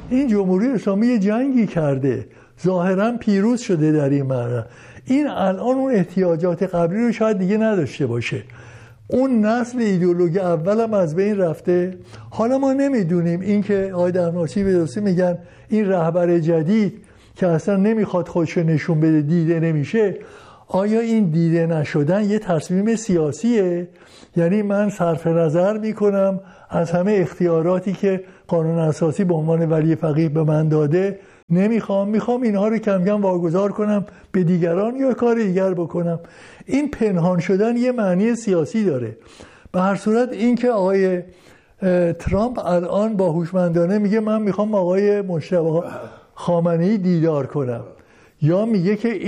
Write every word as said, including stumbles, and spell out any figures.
این جمهوری اسلامی یه جنگی کرده، ظاهرا پیروز شده در این معنی. این الان اون احتیاجات قبلی رو شاید دیگه نداشته باشه. اون نسل ایدئولوژی اولم از بین رفته. حالا ما نمیدونیم این که آقای دهناسی به درستی میگن این رهبر جدید که اصلا نمیخواد خودش نشون بده، دیده نمیشه، آیا این دیده نشدن یه تصمیم سیاسیه؟ یعنی من صرف نظر میکنم از همه اختیاراتی که قانون اساسی به عنوان ولی فقیه به من داده، نمیخوام، میخوام اینها رو کم کم واگذار کنم به دیگران یا کار دیگر بکنم. این پنهان شدن یه معنی سیاسی داره. به هر صورت این که آقای ترامپ الان با هوشمندانه میگه من میخوام آقای مجتبی خامنه‌ای دیدار کنم، یا میگه که